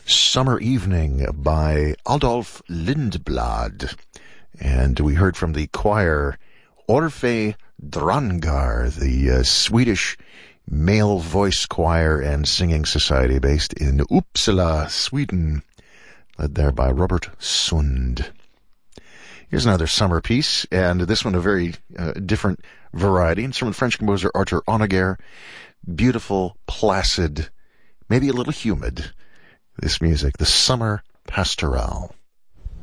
Summer Evening by Adolf Lindblad. And we heard from the choir Orfe Drangar, the Swedish male voice choir and singing society based in Uppsala, Sweden, led there by Robert Sund. Here's another summer piece, and this one a very different variety. It's from the French composer Arthur Honegger. Beautiful, placid, maybe a little humid. This music, the Summer Pastoral.